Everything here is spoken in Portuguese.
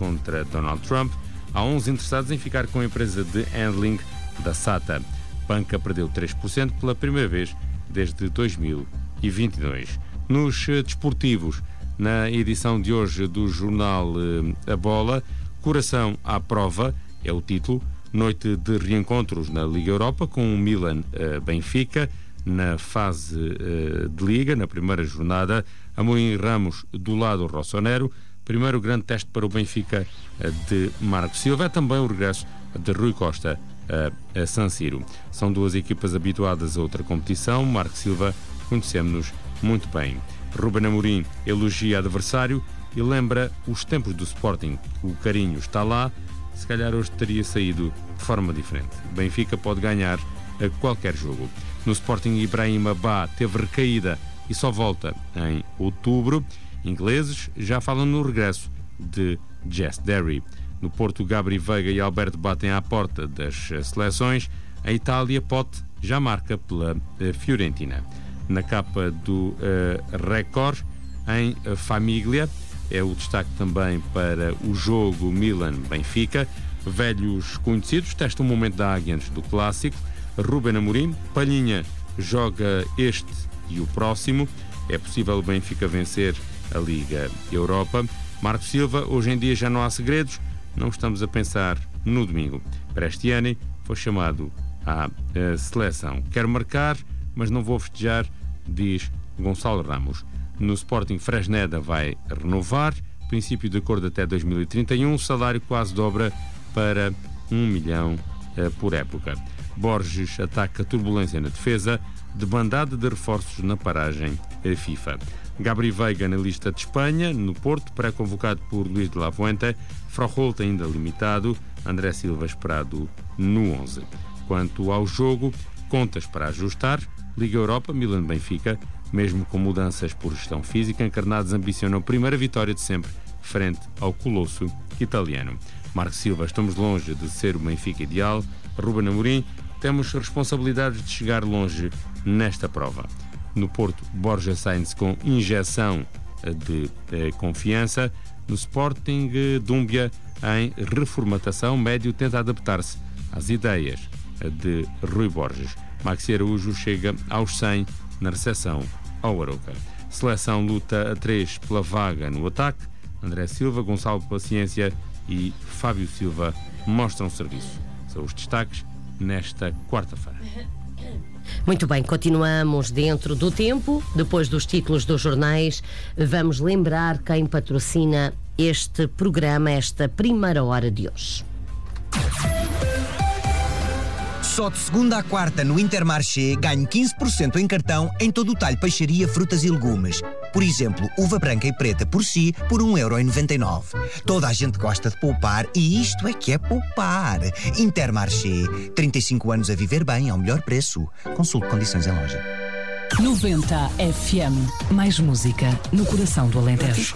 contra Donald Trump. Há 11 interessados em ficar com a empresa de handling da SATA. Banca perdeu 3% pela primeira vez desde 2022. Nos desportivos, na edição de hoje do jornal A Bola, Coração à Prova é o título. Noite de reencontros na Liga Europa com o Milan-Benfica na fase de Liga, na primeira jornada. Amorim Ramos do lado rossonero. Primeiro grande teste para o Benfica de Marco Silva. É também o regresso de Rui Costa a San Siro. São duas equipas habituadas a outra competição. Marco Silva conhecemos-nos muito bem. Ruben Amorim elogia adversário e lembra os tempos do Sporting. O carinho está lá. Se calhar hoje teria saído de forma diferente. Benfica pode ganhar a qualquer jogo. No Sporting, Ibrahima Ba teve recaída e só volta em outubro. Ingleses já falam no regresso de Jess Derry. No Porto, Gabri Veiga e Alberto batem à porta das seleções. A Itália, Pote já marca pela Fiorentina. Na capa do Record, em Família, é o destaque também para o jogo Milan-Benfica. Velhos conhecidos testam o momento da águia antes do clássico. Ruben Amorim, Palhinha joga este e o próximo. É possível o Benfica vencer a Liga Europa. Marco Silva, hoje em dia já não há segredos. Não estamos a pensar no domingo. Prestiani foi chamado à seleção. Quero marcar, mas não vou festejar, diz Gonçalo Ramos. No Sporting, Fresneda vai renovar, princípio de acordo até 2031, salário quase dobra para 1 milhão por época. Borges ataca turbulência na defesa, debandada de reforços na paragem FIFA. Gabri Veiga na lista de Espanha, no Porto, pré-convocado por Luís de la Fuente. Froholt ainda limitado, André Silva esperado no 11. Quanto ao jogo, contas para ajustar. Liga Europa, Milan-Benfica, mesmo com mudanças por gestão física, encarnados ambicionam a primeira vitória de sempre frente ao colosso italiano. Marco Silva, estamos longe de ser o Benfica ideal. Ruben Amorim, temos responsabilidades de chegar longe nesta prova. No Porto, Borja Sainz com injeção de confiança. No Sporting, Dúmbia em reformatação. Médio tenta adaptar-se às ideias de Rui Borges. Maxi Araújo chega aos 100 na recepção ao Arouca. Seleção luta a 3 pela vaga no ataque. André Silva, Gonçalo Paciência e Fábio Silva mostram serviço. São os destaques nesta quarta-feira. Muito bem, continuamos dentro do tempo. Depois dos títulos dos jornais, vamos lembrar quem patrocina este programa, esta primeira hora de hoje. Só de segunda à quarta no Intermarché ganho 15% em cartão em todo o talho peixaria, frutas e legumes. Por exemplo, uva branca e preta por si por 1,99€. Toda a gente gosta de poupar e isto é que é poupar. Intermarché, 35 anos a viver bem ao melhor preço. Consulte condições em loja. 90 FM. Mais música no coração do Alentejo.